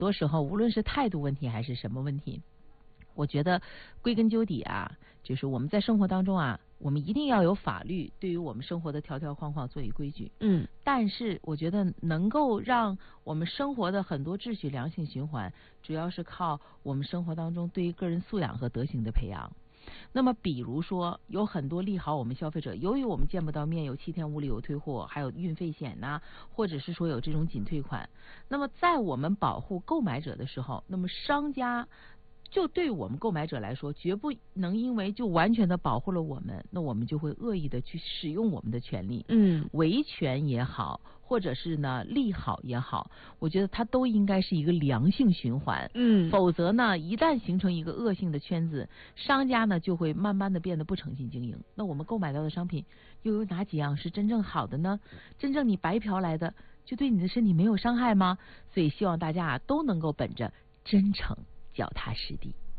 多时候无论是态度问题还是什么问题，我觉得归根究底啊，就是我们在生活当中啊，我们一定要有法律对于我们生活的条条框框做以规矩。但是我觉得能够让我们生活的很多秩序良性循环，主要是靠我们生活当中对于个人素养和德行的培养。那么比如说有很多利好我们消费者，由于我们见不到面，有7天无理由退货，还有运费险呐，或者是说有这种仅退款，那么在我们保护购买者的时候，那么商家就对我们购买者来说，绝不能因为就完全的保护了我们，那我们就会恶意的去使用我们的权利，维权也好，或者是呢利好也好，我觉得它都应该是一个良性循环，否则呢，一旦形成一个恶性的圈子，商家呢就会慢慢的变得不诚信经营，那我们购买到的商品又有哪几样是真正好的呢？真正你白嫖来的，就对你的身体没有伤害吗？所以希望大家都能够本着真诚脚踏实地。